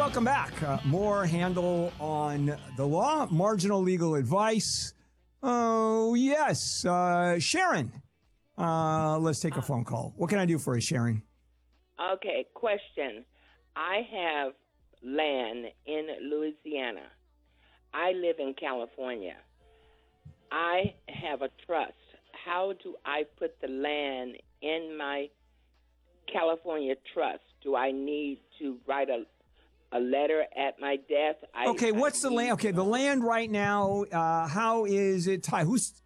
welcome back. More handle on the law, marginal legal advice. Oh, yes. Sharon, let's take a phone call. What can I do for you, Sharon? Okay, question. I have land in Louisiana. I live in California. I have a trust. How do I put the land in my California trust? Do I need to write a letter at my death? Okay, what's the land? Okay, the land right now, how is it tied?